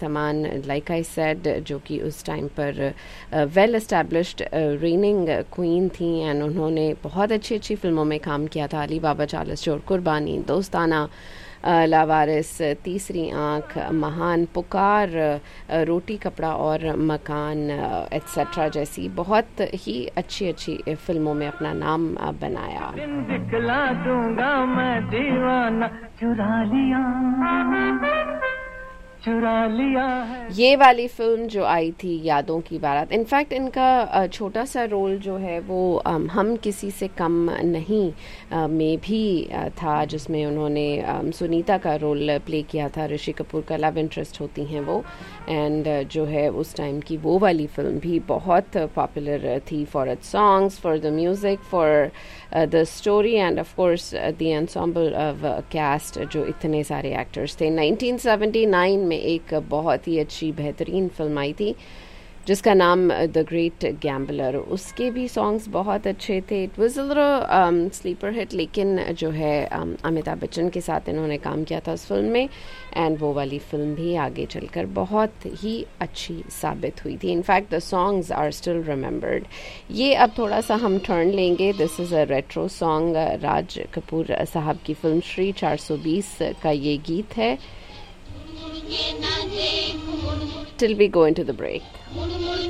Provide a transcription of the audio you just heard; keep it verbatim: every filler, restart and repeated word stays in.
Nusrat Aman, like I said, जो कि उस टाइम पर वेल एस्टैब्लिश्ड रेनिंग क्वीन थी एंड उन्होंने बहुत अच्छी अच्छी फिल्मों में काम किया था. अली बाबा चालीस चोर, कुर्बानी, दोस्ताना, लावारिस, तीसरी आँख, महान, पुकार, रोटी कपड़ा और मकान एट्सेट्रा जैसी बहुत ही अच्छी अच्छी फिल्मों में अपना नाम बनाया. दिखला दूंगा मैं दीवाना, चुरा लिया चुरा लिया है. ये वाली फिल्म जो आई थी यादों की बारात, इनफैक्ट इनका छोटा सा रोल जो है वो हम किसी से कम नहीं में भी था, जिसमें उन्होंने सुनीता का रोल प्ले किया था. ऋषि कपूर का लव इंटरेस्ट होती हैं वो. एंड जो है उस टाइम की वो वाली फिल्म भी बहुत पॉपुलर थी for its songs, for the music, for the story end of course the ensemble of cast, जो इतने सारे एक्टर्स थे. नाइनटीन सेवेंटी नाइन में एक बहुत ही अच्छी बेहतरीन फिल्म आई थी जिसका नाम द ग्रेट गैम्बलर. उसके भी सॉन्ग्स बहुत अच्छे थे. It was a little sleeper hit, लेकिन जो है um, अमिताभ बच्चन के साथ इन्होंने काम किया था उस फिल्म में एंड वो वाली फिल्म भी आगे चलकर बहुत ही अच्छी साबित हुई थी. In fact the songs are still remembered. ये अब थोड़ा सा हम टर्न लेंगे. This is a retro song. Raj Kapoor साहब की फिल्म श्री चार सौ बीस का ये गीत है. Till we go into the break.